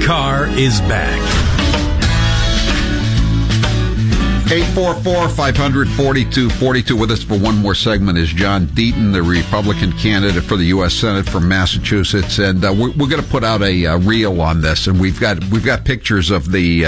Carr is back. 844-500-4242. With us for one more segment is John Deaton, the Republican candidate for the U.S. Senate from Massachusetts, and we're going to put out a reel on this, and we've got pictures of the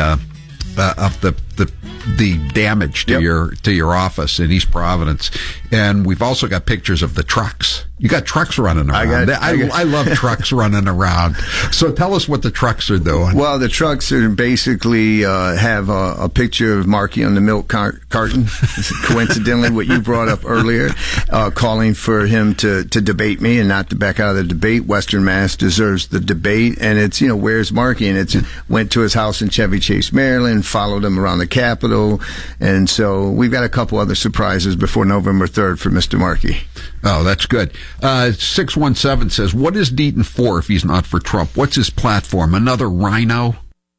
damage to your office in East Providence, and we've also got pictures of the trucks. You got trucks running around. I love trucks running around. So tell us what the trucks are doing. Well, the trucks are basically have a picture of Markey on the milk carton. Coincidentally, what you brought up earlier, calling for him to debate me and not to back out of the debate. Western Mass deserves the debate, and it's where's Markey? And it's went to his house in Chevy Chase, Maryland, followed him around the Capitol, and so we've got a couple other surprises before November 3rd for Mr. Markey. Oh, that's good. 617 says, what is Deaton for if he's not for Trump? What's his platform? Another rhino?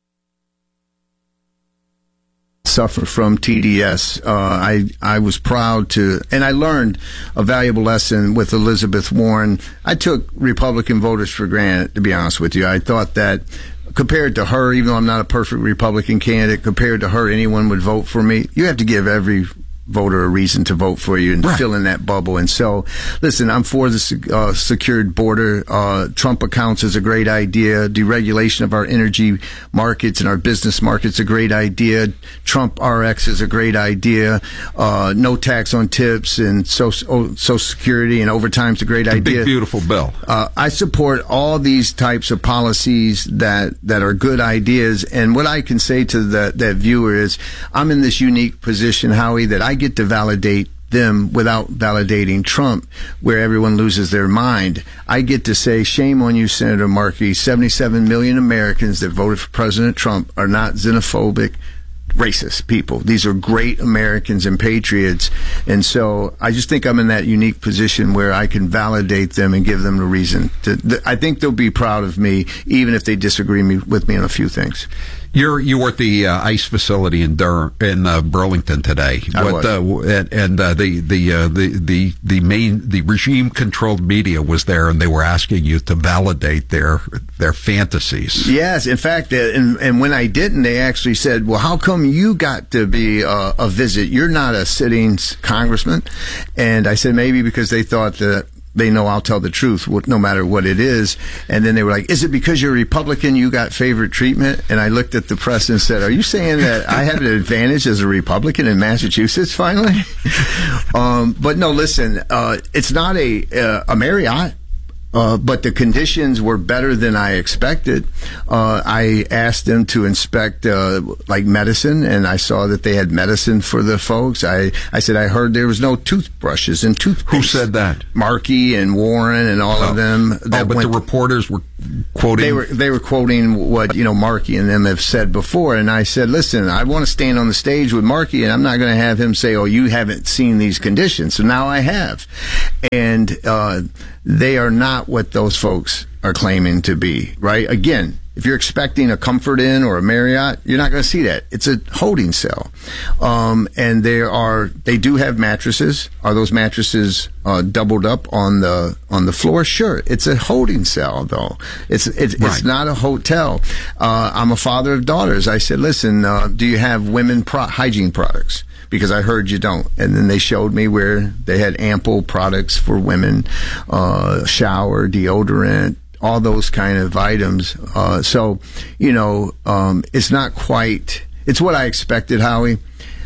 Suffer from TDS. I was proud to, and I learned a valuable lesson with Elizabeth Warren. I took Republican voters for granted, to be honest with you. I thought that compared to her, even though I'm not a perfect Republican candidate, compared to her, anyone would vote for me. You have to give every voter a reason to vote for you and fill in that bubble. And so, listen, I'm for the secured border. Trump accounts is a great idea. Deregulation of our energy markets and our business markets is a great idea. Trump RX is a great idea. No tax on tips and Social Security and overtime is a great idea. Big, beautiful bill. I support all these types of policies that are good ideas. And what I can say to that viewer is, I'm in this unique position, Howie, that I get to validate them without validating Trump, where everyone loses their mind. I get to say, shame on you, Senator Markey. 77 million Americans that voted for President Trump are not xenophobic, racist people. These are great Americans and patriots. And so I just think I'm in that unique position where I can validate them and give them the reason to. I think they'll be proud of me, even if they disagree with me on a few things. You were at the ICE facility in Burlington today. The regime controlled media was there, and they were asking you to validate their fantasies. Yes, in fact, and when I didn't, they actually said, "Well, how come you got to be a visit? You're not a sitting congressman." And I said, maybe because they thought that they know I'll tell the truth, no matter what it is. And then they were like, is it because you're a Republican you got favored treatment? And I looked at the press and said, are you saying that I have an advantage as a Republican in Massachusetts finally? But no, listen, it's not a Marriott. But the conditions were better than I expected. I asked them to inspect, like medicine, and I saw that they had medicine for the folks. I said, I heard there was no toothbrushes and toothpaste. Who said that? Markey and Warren and all of them. But the reporters were quoting. They were quoting what, Markey and them have said before. And I said, listen, I want to stand on the stage with Markey, and I'm not going to have him say, oh, you haven't seen these conditions. So now I have. And, they are not what those folks are claiming to be, right? Again, if you're expecting a Comfort Inn or a Marriott, you're not going to see that. It's a holding cell. And they do have mattresses. Are those mattresses doubled up on the floor? Sure. It's a holding cell, though. It's not a hotel. I'm a father of daughters. I said, listen, do you have women hygiene products? Because I heard you don't. And then they showed me where they had ample products for women, shower, deodorant, all those kind of items. So, it's not quite, it's what I expected, Howie,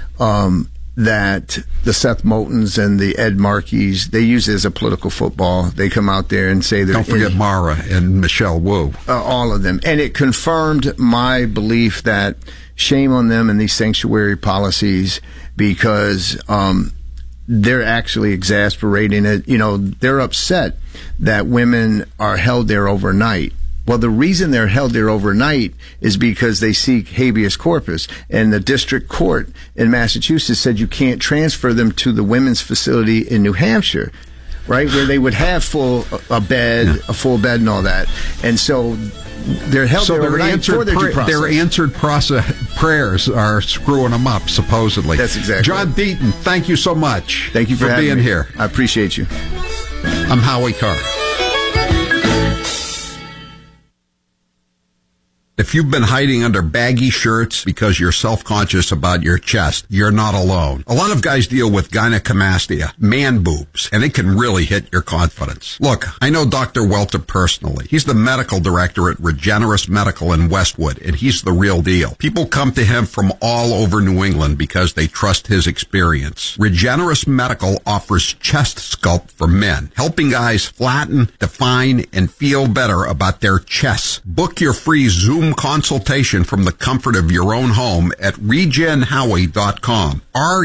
that the Seth Moultons and the Ed Markeys, they use it as a political football. They come out there and say they're... Don't forget Mara and Michelle Wu. All of them. And it confirmed my belief that shame on them and these sanctuary policies, because they're actually exasperating it. They're upset that women are held there overnight. Well, the reason they're held there overnight is because they seek habeas corpus. And the district court in Massachusetts said you can't transfer them to the women's facility in New Hampshire, right, where they would have a full bed and all that. And so they're held there overnight for their due process. Their answered prayers are screwing them up, supposedly. That's exactly John Deaton, thank you so much. Thank you for being here. I appreciate you. I'm Howie Carr. If you've been hiding under baggy shirts because you're self-conscious about your chest, you're not alone. A lot of guys deal with gynecomastia, man boobs, and it can really hit your confidence. Look, I know Dr. Welter personally. He's the medical director at Regenerous Medical in Westwood, and he's the real deal. People come to him from all over New England because they trust his experience. Regenerous Medical offers chest sculpt for men, helping guys flatten, define, and feel better about their chests. Book your free Zoom consultation from the comfort of your own home at regenhowie.com.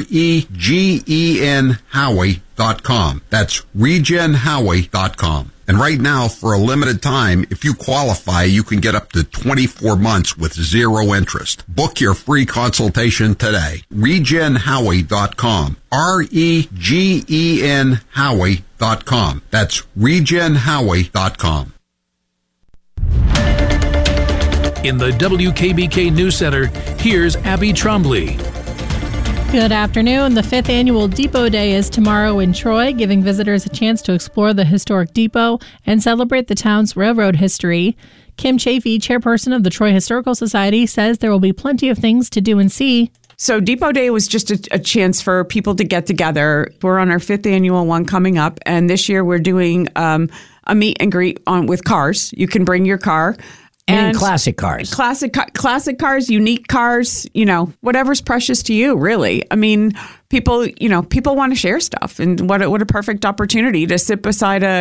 REGEN Howie.com. That's regenhowie.com. And right now, for a limited time, if you qualify, you can get up to 24 months with zero interest. Book your free consultation today. regenhowie.com. REGEN Howie.com. That's regenhowie.com. In the WKBK News Center, here's Abby Trombley. Good afternoon. The 5th annual Depot Day is tomorrow in Troy, giving visitors a chance to explore the historic depot and celebrate the town's railroad history. Kim Chafee, chairperson of the Troy Historical Society, says there will be plenty of things to do and see. So Depot Day was just a chance for people to get together. We're on our 5th annual one coming up, and this year we're doing a meet and greet with cars. You can bring your car. And classic cars. Classic cars, unique cars, whatever's precious to you, really. I mean, people want to share stuff. And what a perfect opportunity to sit beside a,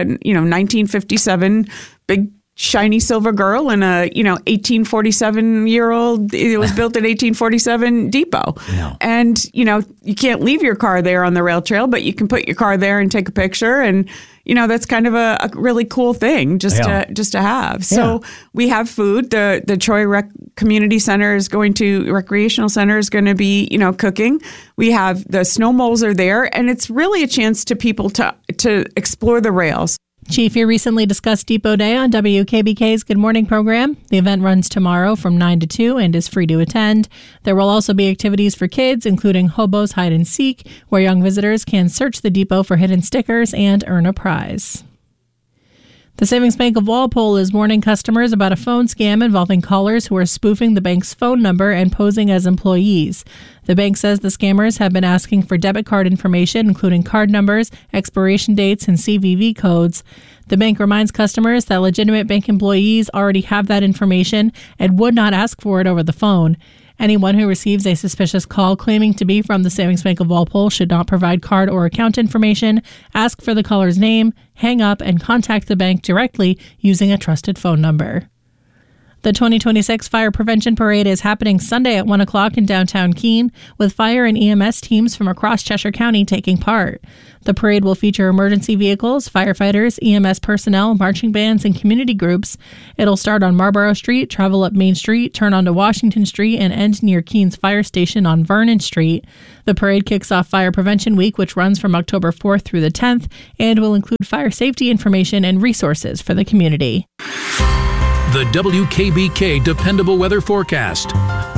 1957 big shiny silver girl and a, 1847-year-old, it was built in 1847 depot. Yeah. And, you can't leave your car there on the rail trail, but you can put your car there and take a picture. And, that's kind of a really cool thing just to have. So we have food. The Troy Community Center Recreational Center is going to be, cooking. We have the snow moles are there, and it's really a chance to people to explore the rails. Chafee recently discussed Depot Day on WKBK's Good Morning program. The event runs tomorrow from 9 to 2 and is free to attend. There will also be activities for kids, including Hobo's Hide and Seek, where young visitors can search the depot for hidden stickers and earn a prize. The Savings Bank of Walpole is warning customers about a phone scam involving callers who are spoofing the bank's phone number and posing as employees. The bank says the scammers have been asking for debit card information, including card numbers, expiration dates, and CVV codes. The bank reminds customers that legitimate bank employees already have that information and would not ask for it over the phone. Anyone who receives a suspicious call claiming to be from the Savings Bank of Walpole should not provide card or account information, ask for the caller's name, hang up, and contact the bank directly using a trusted phone number. The 2026 Fire Prevention Parade is happening Sunday at 1 o'clock in downtown Keene, with fire and EMS teams from across Cheshire County taking part. The parade will feature emergency vehicles, firefighters, EMS personnel, marching bands, and community groups. It'll start on Marlborough Street, travel up Main Street, turn onto Washington Street, and end near Keene's Fire Station on Vernon Street. The parade kicks off Fire Prevention Week, which runs from October 4th through the 10th, and will include fire safety information and resources for the community. The WKBK Dependable Weather Forecast.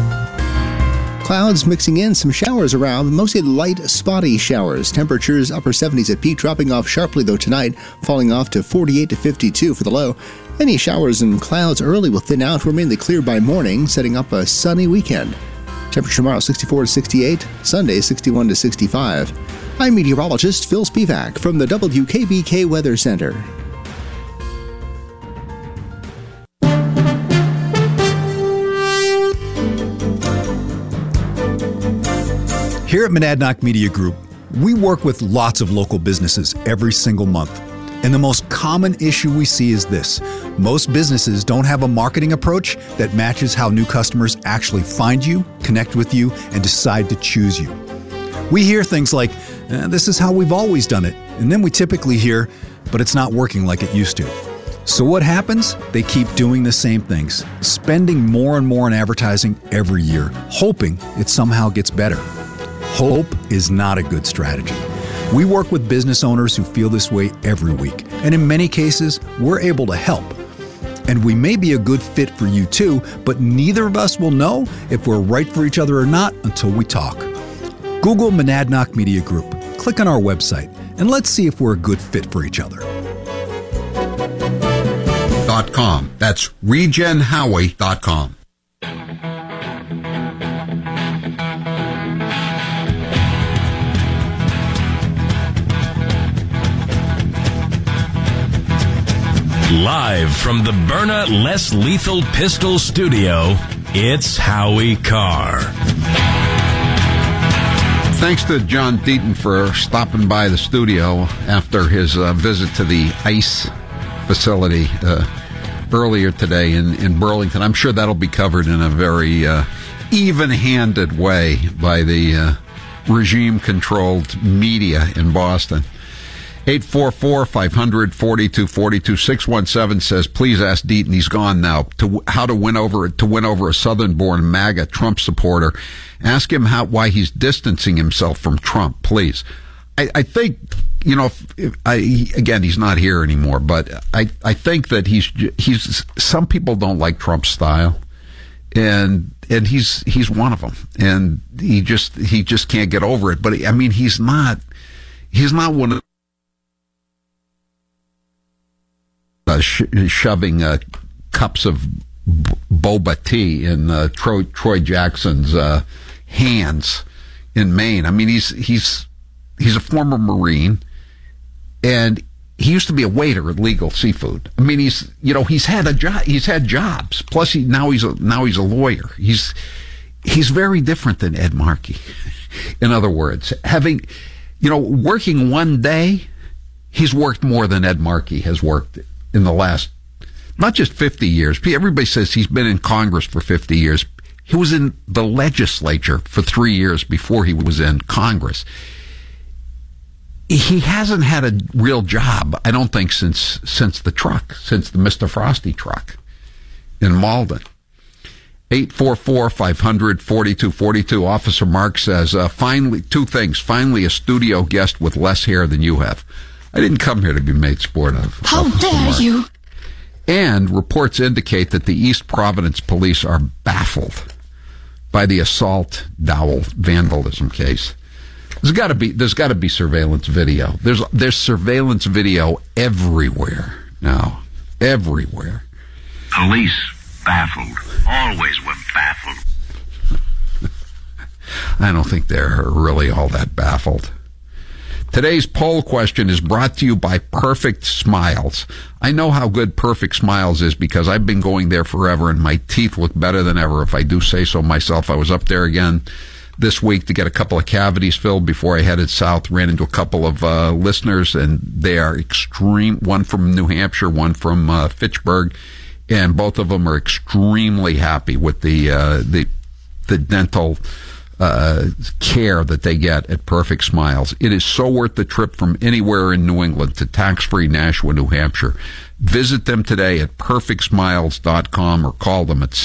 Clouds mixing in, some showers around, mostly light, spotty showers. Temperatures upper 70s at peak, dropping off sharply though tonight, falling off to 48 to 52 for the low. Any showers and clouds early will thin out, mainly clear by morning, setting up a sunny weekend. Temperature tomorrow 64 to 68, Sunday 61 to 65. I'm meteorologist Phil Spivak from the WKBK Weather Center. Here at Monadnock Media Group, we work with lots of local businesses every single month. And the most common issue we see is this. Most businesses don't have a marketing approach that matches how new customers actually find you, connect with you, and decide to choose you. We hear things like, this is how we've always done it. And then we typically hear, but it's not working like it used to. So what happens? They keep doing the same things, spending more and more on advertising every year, hoping it somehow gets better. Hope is not a good strategy. We work with business owners who feel this way every week, and in many cases, we're able to help. And we may be a good fit for you too, but neither of us will know if we're right for each other or not until we talk. Google Monadnock Media Group, click on our website, and let's see if we're a good fit for each other. .com. That's regenhowie.com. Live from the Byrna Less Lethal Pistol Studio, it's Howie Carr. Thanks to John Deaton for stopping by the studio after his visit to the ICE facility earlier today in Burlington. I'm sure that'll be covered in a very even-handed way by the regime-controlled media in Boston. 844-500-4242. 617 says, please ask Deaton, he's gone now, how to win over a Southern-born MAGA Trump supporter. Ask him why he's distancing himself from Trump, please. I think, again, he's not here anymore, but I think that he's some people don't like Trump's style, and he's one of them, and he just can't get over it. But he's not one of shoving cups of boba tea in Troy Jackson's hands in Maine. He's a former Marine, and he used to be a waiter at Legal Seafood. He's had a job. He's had jobs. Plus, now he's a lawyer. He's very different than Ed Markey. In other words, working one day, he's worked more than Ed Markey has worked in the last, not just 50 years. Everybody says he's been in Congress for 50 years. He was in the legislature for 3 years before he was in Congress. He hasn't had a real job, I don't think, since the Mr. Frosty truck in Malden. 844-500-4242. Officer Mark says, finally, two things. Finally, a studio guest with less hair than you have. I didn't come here to be made sport of. How dare you? And reports indicate that the East Providence police are baffled by the assault dowel vandalism case. There's got to be surveillance video. There's surveillance video everywhere now. Everywhere. Police baffled. Always were baffled. I don't think they're really all that baffled. Today's poll question is brought to you by Perfect Smiles. I know how good Perfect Smiles is because I've been going there forever, and my teeth look better than ever, if I do say so myself. I was up there again this week to get a couple of cavities filled before I headed south. Ran into a couple of listeners, and they are extreme. One from New Hampshire, one from Fitchburg, and both of them are extremely happy with the dental care that they get at Perfect Smiles. It is so worth the trip from anywhere in New England to tax-free Nashua, New Hampshire. Visit them today at perfectsmiles.com or call them at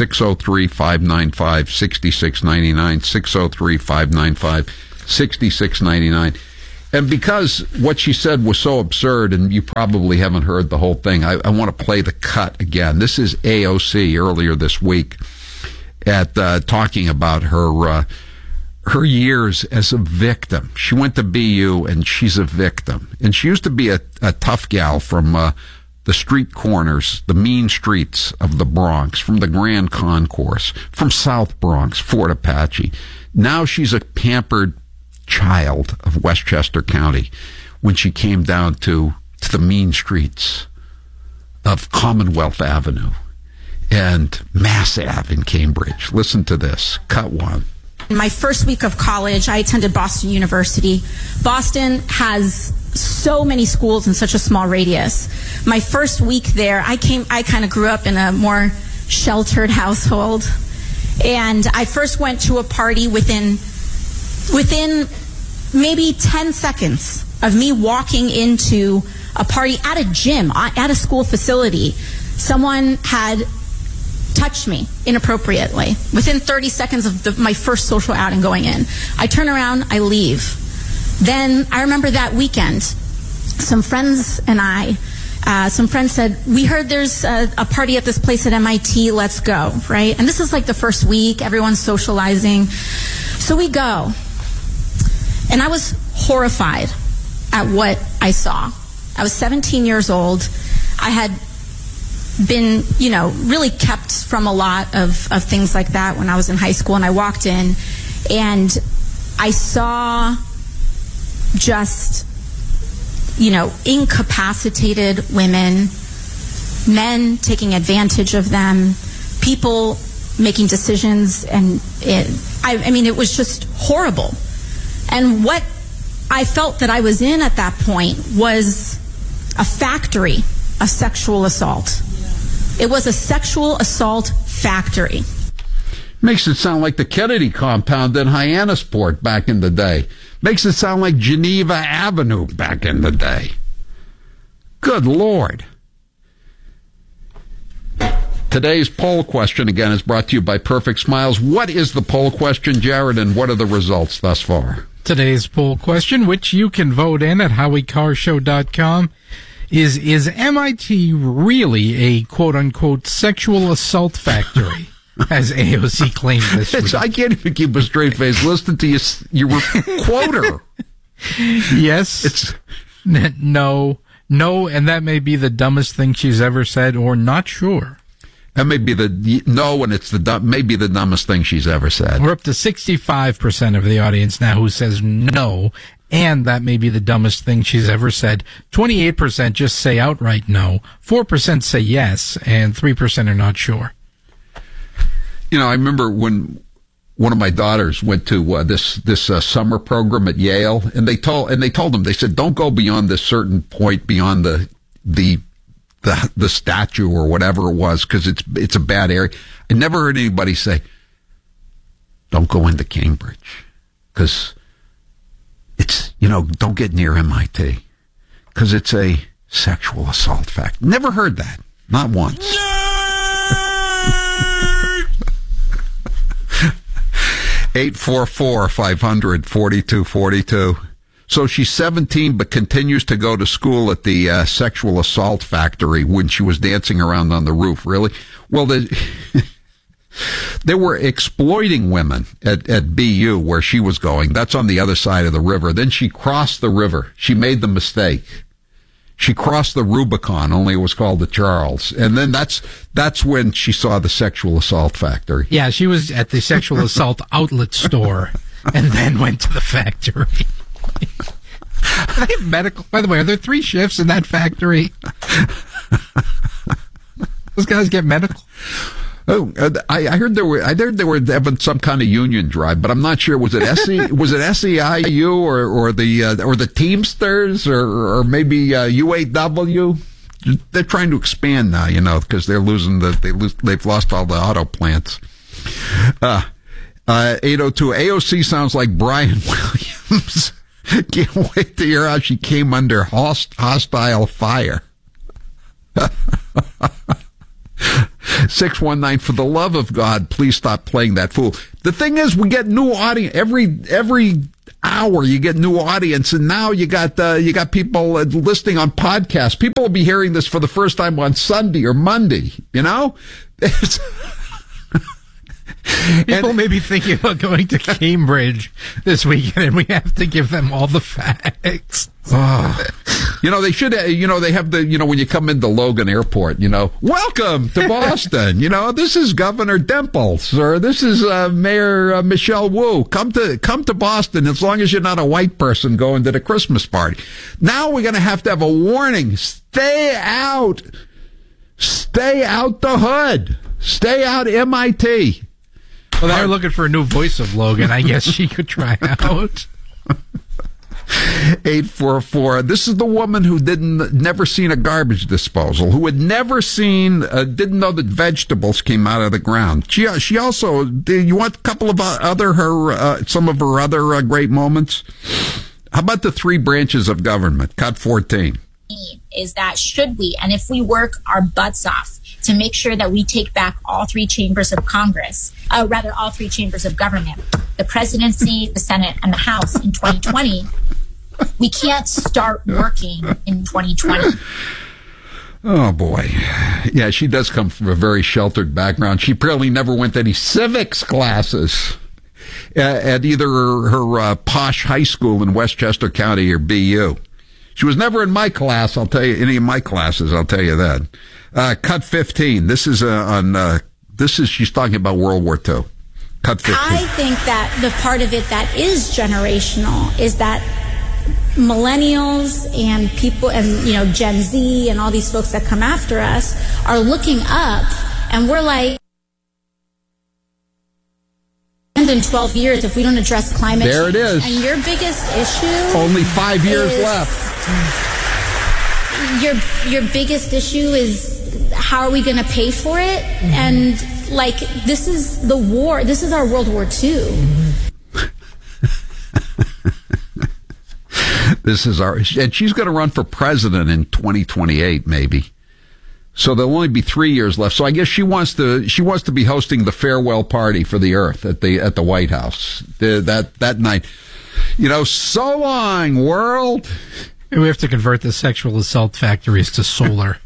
603-595-6699, 603-595-6699. And because what she said was so absurd, and you probably haven't heard the whole thing, I want to play the cut again. This is AOC earlier this week at talking about her years as a victim. She went to BU, and she's a victim. And she used to be a tough gal from the street corners, the mean streets of the Bronx, from the Grand Concourse, from South Bronx, Fort Apache. Now she's a pampered child of Westchester County when she came down to the mean streets of Commonwealth Avenue and Mass Ave in Cambridge. Listen to this. Cut one. In my first week of college, I attended Boston University. Boston has so many schools in such a small radius. My first week there, I kind of grew up in a more sheltered household. And I first went to a party within maybe 10 seconds of me walking into a party at a gym, at a school facility. Someone had touched me inappropriately within 30 seconds of my first social outing going in. I turn around, I leave. Then I remember that weekend, some friends said, we heard there's a party at this place at MIT, let's go, right? And this is like the first week, everyone's socializing. So we go. And I was horrified at what I saw. I was 17 years old. I had been, really kept from a lot of things like that when I was in high school. And I walked in and I saw just, incapacitated women men taking advantage of them, people making decisions, and it was just horrible. And what I felt that I was in at that point was a factory of sexual assault. It was a sexual assault factory. Makes it sound like the Kennedy compound in Hyannisport back in the day. Makes it sound like Geneva Avenue back in the day. Good Lord. Today's poll question, again, is brought to you by Perfect Smiles. What is the poll question, Jared, and what are the results thus far? Today's poll question, which you can vote in at HowieCarShow.com, is MIT really a quote-unquote sexual assault factory, as AOC claimed this week? I can't even keep a straight face. Listen to your quoter. Yes. No, and that may be the dumbest thing she's ever said, or not sure. That may be maybe the dumbest thing she's ever said. We're up to 65% of the audience now who says no, and that may be the dumbest thing she's ever said. 28% just say outright no, 4% say yes, and 3% are not sure. You know, I remember when one of my daughters went to this summer program at Yale, and they told them, they said, don't go beyond this certain point, beyond the statue or whatever it was, because it's a bad area. I never heard anybody say, don't go into Cambridge, because it's, don't get near MIT, because it's a sexual assault factory. Never heard that. Not once. 844-500-4242. So she's 17, but continues to go to school at the sexual assault factory when she was dancing around on the roof. Really? Well, they were exploiting women at BU where she was going. That's on the other side of the river. Then she crossed the river. She made the mistake. She crossed the Rubicon, only it was called the Charles. And then that's when she saw the sexual assault factory. Yeah, she was at the sexual assault outlet store and then went to the factory. Are they medical? By the way, are there 3 shifts in that factory? Those guys get medical? Oh, I heard they were having some kind of union drive, but I'm not sure. Was it SEIU or the Teamsters or maybe UAW? They're trying to expand now, because they're they've lost all the auto plants. 802 AOC sounds like Brian Williams. Can't wait to hear how she came under hostile fire. 619, for the love of God, please stop playing that fool. The thing is, we get new audience every hour. You get new audience, and now you got people listening on podcasts. People will be hearing this for the first time on Sunday or Monday. People may be thinking about going to Cambridge this weekend, and we have to give them all the facts. They should, they have when you come into Logan Airport, welcome to Boston. This is Governor Dimples, or this is Mayor Michelle Wu. Come to Boston, as long as you're not a white person going to the Christmas party. Now we're going to have a warning. Stay out the hood. Stay out MIT. Well, they're looking for a new voice of Logan. I guess she could try out. 844. This is the woman who never seen a garbage disposal, who had never didn't know that vegetables came out of the ground. She also, you want a couple of some of her other great moments? How about the 3 branches of government? Cut 14. Is that should we, and if we work our butts off to make sure that we take back all 3 chambers of Congress, all 3 chambers of government, the presidency, the Senate, and the House in 2020, we can't start working in 2020. Oh, boy. Yeah, she does come from a very sheltered background. She probably never went to any civics classes at either her posh high school in Westchester County or BU. She was never in my class, I'll tell you, any of my classes, I'll tell you that. Cut 15. This is she's talking about World War II. Cut 15. I think that the part of it that is generational is that millennials and people and, Gen Z and all these folks that come after us are looking up, and we're like, in 12 years, if we don't address climate change. There it is. And your biggest issue... Only 5 years left. Your biggest issue is how are we going to pay for it? Mm-hmm. And, this is the war. This is our World War II. Mm-hmm. This is and she's going to run for president in 2028, maybe. So there'll only be 3 years left. So I guess she wants to be hosting the farewell party for the Earth at the White House that night. So long, world. We have to convert the sexual assault factories to solar.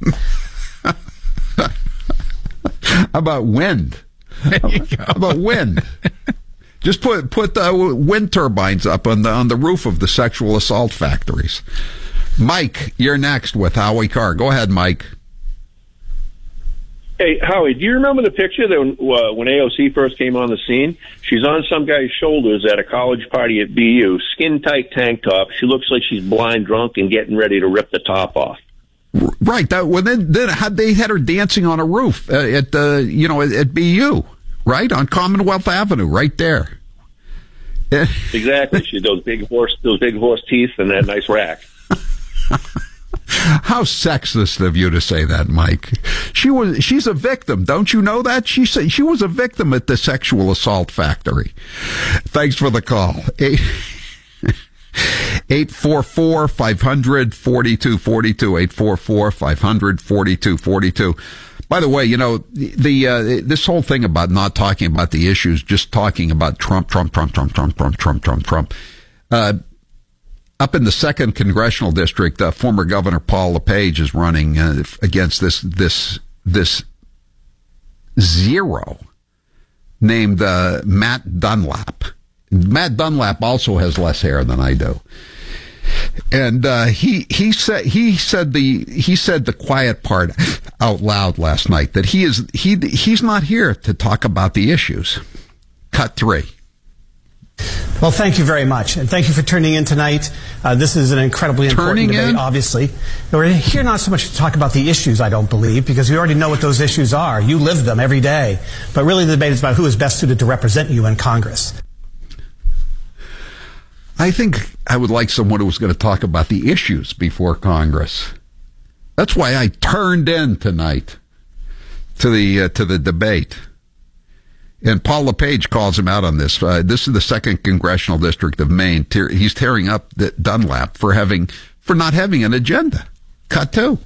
How about wind? How about wind? Just put wind turbines up on the roof of the sexual assault factories. Mike, you're next with Howie Carr. Go ahead, Mike. Hey, Howie, do you remember the picture that when AOC first came on the scene? She's on some guy's shoulders at a college party at BU, skin-tight tank top. She looks like she's blind drunk and getting ready to rip the top off. Right. Then they had her dancing on a roof at BU, right? On Commonwealth Avenue, right there. Exactly. She had those big horse teeth and that nice rack. How sexist of you to say that, Mike. She's a victim. Don't you know that? She was a victim at the sexual assault factory. Thanks for the call. 844-500-4242. 844-500-4242. By the way, this whole thing about not talking about the issues, just talking about Trump. Up in the 2nd Congressional District, former Governor Paul LePage is running against this zero named Matt Dunlap. Matt Dunlap also has less hair than I do, and he said the quiet part out loud last night that he's not here to talk about the issues. Cut 3. Well, thank you very much, and thank you for tuning in tonight. This is an incredibly important debate, obviously. We're here not so much to talk about the issues, I don't believe, because we already know what those issues are. You live them every day. But really the debate is about who is best suited to represent you in Congress. I think I would like someone who was going to talk about the issues before Congress. That's why I turned in tonight to the debate. And Paul LePage calls him out on this. This is the 2nd Congressional District of Maine. He's tearing up Dunlap for not having an agenda. Cut 2.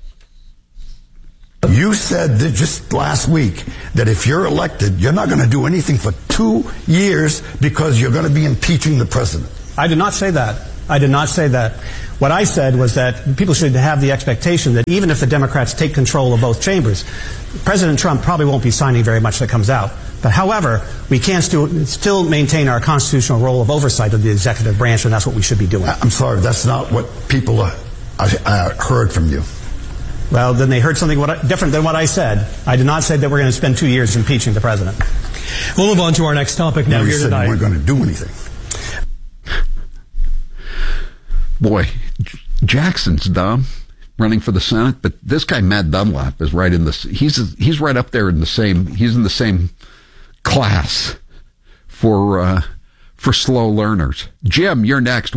You said that just last week that if you're elected, you're not going to do anything for 2 years because you're going to be impeaching the president. I did not say that. I did not say that. What I said was that people should have the expectation that even if the Democrats take control of both chambers, President Trump probably won't be signing very much that comes out. But however, we can still maintain our constitutional role of oversight of the executive branch, and that's what we should be doing. I'm sorry, that's not what people heard from you. Well, then they heard something different than what I said. I did not say that we're going to spend 2 years impeaching the president. We'll move on to our next topic now. You here said tonight. We weren't going to do anything. Boy, Jackson's dumb, running for the Senate, but this guy Matt Dunlap is right in he's right up there in the same. He's in the same class for slow learners. Jim, you're next.